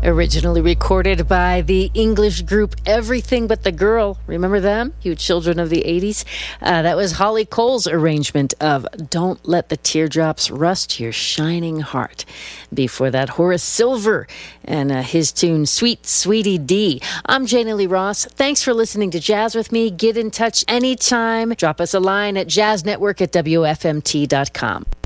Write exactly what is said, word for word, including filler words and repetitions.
Originally recorded by the English group Everything But the Girl. Remember them? You children of the eighties. Uh, that was Holly Cole's arrangement of Don't Let the Teardrops Rust Your Shining Heart. Before that, Horace Silver and uh, his tune Sweet Sweetie D. I'm Janie Lee Ross. Thanks for listening to Jazz with me. Get in touch anytime. Drop us a line at jazznetwork at W F M T dot com.